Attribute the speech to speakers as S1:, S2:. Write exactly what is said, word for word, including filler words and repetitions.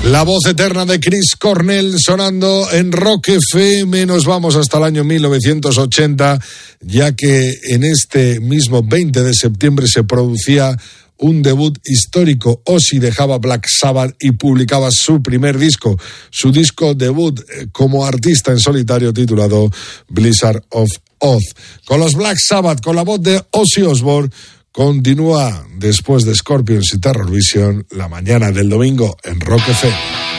S1: La voz eterna de Chris Cornell sonando en Rock F M. Nos vamos hasta el año mil novecientos ochenta, ya que en este mismo veinte de septiembre se producía un debut histórico. Ozzy dejaba Black Sabbath y publicaba su primer disco, su disco debut como artista en solitario titulado Blizzard of Oz. Con los Black Sabbath, con la voz de Ozzy Osbourne, continúa después de Scorpions y Terror Vision la mañana del domingo en Rock F M.